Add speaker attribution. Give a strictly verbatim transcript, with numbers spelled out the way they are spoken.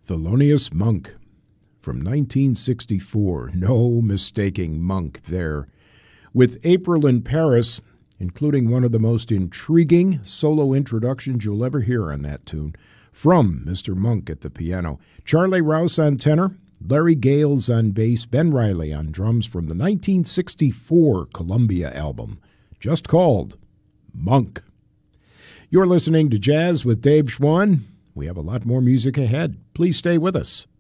Speaker 1: Thelonious Monk from nineteen sixty-four. No mistaking Monk there. With April in Paris, including one of the most intriguing solo introductions you'll ever hear on that tune, from Mister Monk at the piano. Charlie Rouse on tenor, Larry Gales on bass, Ben Riley on drums from the nineteen sixty-four Columbia album, just called Monk. You're listening to Jazz with Dave Schwann. We have a lot more music ahead. Please stay with us.